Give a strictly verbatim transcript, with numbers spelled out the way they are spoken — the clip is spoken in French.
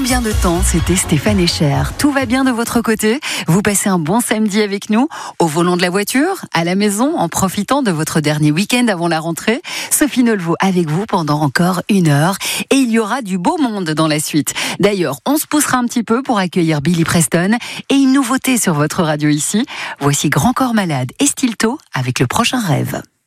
Combien de temps c'était Stéphane Echer? Tout va bien de votre côté? Vous passez un bon samedi avec nous, au volant de la voiture, à la maison, en profitant de votre dernier week-end avant la rentrée. Sophie Nolvaud avec vous pendant encore une heure. Et il y aura du beau monde dans la suite. D'ailleurs, on se poussera un petit peu pour accueillir Billy Preston. Et une nouveauté sur votre radio ici. Voici Grand Corps Malade et Stilto avec Le Prochain Rêve.